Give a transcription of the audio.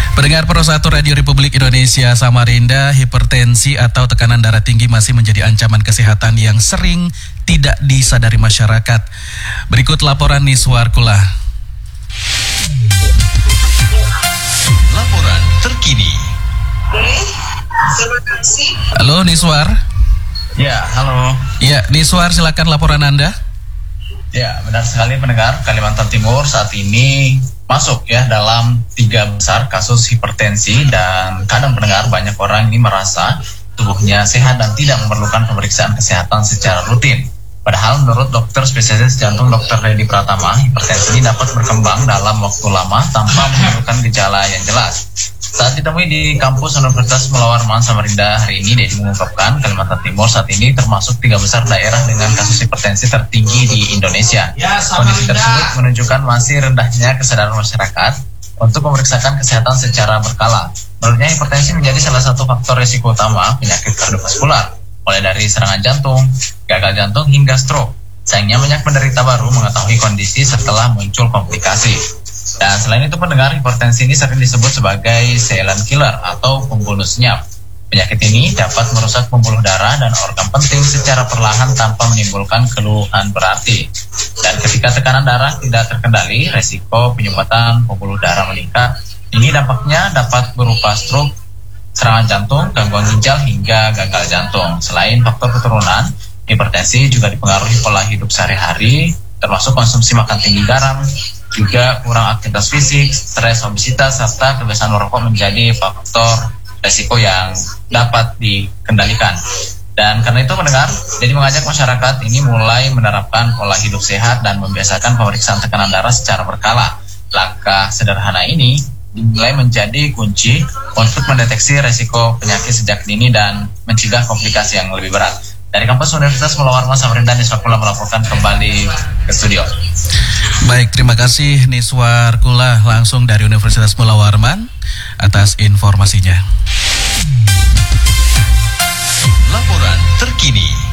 Pendengar Pro 1 Radio Republik Indonesia Samarinda, hipertensi atau tekanan darah tinggi masih menjadi ancaman kesehatan yang sering tidak disadari masyarakat. Berikut laporan Niswar Kula. Laporan terkini. Terima kasih. Halo Niswar. Ya, halo. Ya, Niswar, silakan laporan Anda. Ya, benar sekali pendengar, Kalimantan Timur saat ini masuk ya dalam 3 besar kasus hipertensi, dan kadang pendengar banyak orang ini merasa tubuhnya sehat dan tidak memerlukan pemeriksaan kesehatan secara rutin. Padahal menurut dokter spesialis jantung Dr. Reddy Pratama, hipertensi ini dapat berkembang dalam waktu lama tanpa menunjukkan gejala yang jelas. Saat ditemui di kampus Universitas Mula Warman Samarinda hari ini, Deddy mengungkapkan Kalimantan Timur saat ini termasuk 3 besar daerah dengan kasus hipertensi tertinggi di Indonesia. Kondisi tersebut menunjukkan masih rendahnya kesadaran masyarakat untuk memeriksakan kesehatan secara berkala. Menurutnya, hipertensi menjadi salah satu faktor risiko utama penyakit kardiovaskular, mulai dari serangan jantung, gagal jantung, hingga stroke. Sayangnya banyak penderita baru mengetahui kondisi setelah muncul komplikasi. Dan selain itu pendengar, hipertensi ini sering disebut sebagai silent killer atau pembunuh senyap. Penyakit ini dapat merusak pembuluh darah dan organ penting secara perlahan tanpa menimbulkan keluhan berarti. Dan ketika tekanan darah tidak terkendali, resiko penyumbatan pembuluh darah meningkat. Ini dampaknya dapat berupa stroke, serangan jantung, gangguan ginjal, hingga gagal jantung. Selain faktor keturunan, hipertensi juga dipengaruhi pola hidup sehari-hari, termasuk konsumsi makan tinggi garam, juga kurang aktivitas fisik, stres, obesitas, serta kebiasaan merokok menjadi faktor resiko yang dapat dikendalikan. Dan karena itu mendengar, jadi mengajak masyarakat ini mulai menerapkan pola hidup sehat dan membiasakan pemeriksaan tekanan darah secara berkala. Langkah sederhana ini dinilai menjadi kunci untuk mendeteksi resiko penyakit sejak dini dan mencegah komplikasi yang lebih berat. Dari kampus Universitas Mula Warman Samarinda, Niswar Kula melaporkan kembali ke studio. Baik, terima kasih Niswar Kula langsung dari Universitas Mula Warman atas informasinya. Laporan terkini.